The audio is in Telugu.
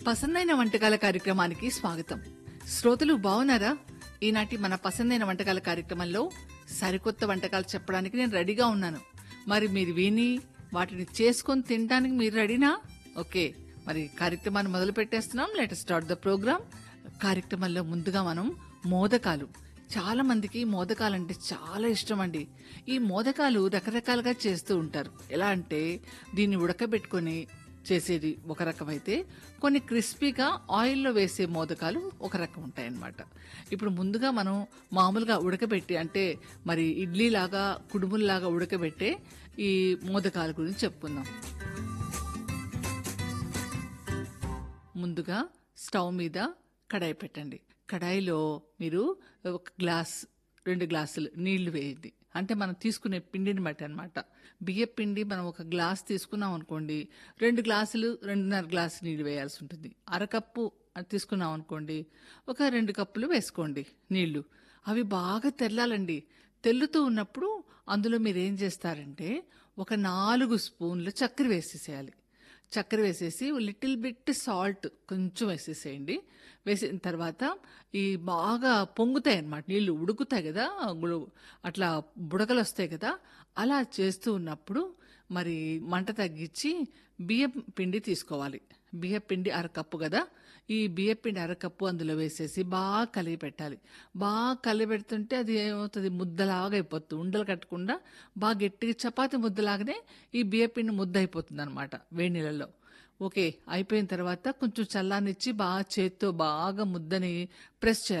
పసందైన వంటకాల కార్యక్రమానికి స్వాగతం. శ్రోతలు బాగున్నారా? ఈనాటి మన పసందైన వంటకాల కార్యక్రమంలో సరికొత్త వంటకాలు చెప్పడానికి నేను రెడీగా ఉన్నాను. మరి మీరు విని వాటిని చేసుకొని తినడానికి మీరు రెడీనా? ఓకే, మరి కార్యక్రమాన్ని మొదలు పెట్టేస్తున్నాం. Let us start the programme. కార్యక్రమంలో ముందుగా మనం మోదకాలు. చాలా మందికి మోదకాలంటే చాలా ఇష్టం అండి. ఈ మోదకాలు రకరకాలుగా చేస్తూ ఉంటారు. ఎలా అంటే దీన్ని ఉడకబెట్టుకొని చేసేది ఒక రకం అయితే, కొన్ని క్రిస్పీగా ఆయిల్లో వేసే మోదకాలు ఒక రకం ఉంటాయన్నమాట. ఇప్పుడు ముందుగా మనం మామూలుగా ఉడకబెట్టి, అంటే మరి ఇడ్లీ లాగా కుడుముల్లాగా ఉడకబెట్టే ఈ మోదకాల గురించి చెప్పుకుందాం. ముందుగా స్టవ్ మీద కడాయి పెట్టండి. కడాయిలో మీరు ఒక గ్లాస్ 2 గ్లాసులు నీళ్లు వేయండి. అంటే మనం తీసుకునే పిండిని బట్టి అనమాట. బియ్య పిండి మనం ఒక గ్లాస్ తీసుకున్నాం అనుకోండి, 2 గ్లాసులు 2.5 గ్లాసు నీళ్లు వేయాల్సి ఉంటుంది. అరకప్పు తీసుకున్నాం అనుకోండి, ఒక 2 కప్పులు వేసుకోండి నీళ్లు. అవి బాగా తెల్లాలండి. తెల్లుతూ ఉన్నప్పుడు అందులో మీరు ఏం చేస్తారంటే ఒక 4 స్పూన్లు చక్కెర వేసేసేయాలి. చక్కెర వేసేసి లిటిల్ బిట్ సాల్ట్ కొంచెం వేసేసేయండి. వేసిన తర్వాత ఈ బాగా పొంగుతాయి అన్నమాట, నీళ్లు ఉడుకుతాయి కదా, అట్లా బుడగలు వస్తాయి కదా. అలా చేస్తూ ఉన్నప్పుడు మరి మంట తగ్గించి బియ్యం పిండి తీసుకోవాలి. బియ్యం పిండి అరకప్పు కదా, ఈ బియ్యం పిండి అరకప్పు అందులో వేసేసి బాగా కలిగి పెట్టాలి. బాగా కలిగి పెడుతుంటే అది ఏమవుతుంది, ముద్దలాగా అయిపోతుంది. ఉండలు కట్టకుండా బాగా గట్టిగా చపాతి ముద్దలాగానే ఈ బియ్యం పిండి ముద్ద అయిపోతుంది అనమాట వేడి నీళ్ళలో. ఓకే, అయిపోయిన తర్వాత కొంచెం చల్లానిచ్చి బాగా చేత్తో బాగా ముద్దని ప్రెస్ చేయాలి.